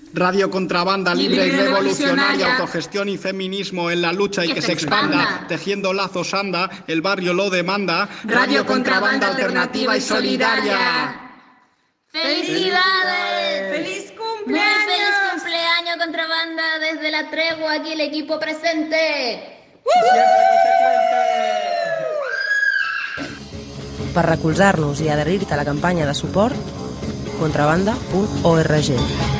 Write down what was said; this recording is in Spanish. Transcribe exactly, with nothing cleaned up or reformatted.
Radio Contrabanda, libre y Libre y revolucionaria, revolucionaria. autogestión y feminismo en la lucha y Que que, se se expanda, expanda. tejiendo lazos anda, el barrio lo demanda. Radio Contrabanda alternativa y solidaria. ¡Felicidades! ¡Feliz Muy cumpleaños! feliz cumpleaños, Contrabanda, desde la tregua, aquí el equipo presente. Per recolzar-nos i adherir-te a la campanya de suport, contrabanda punt org.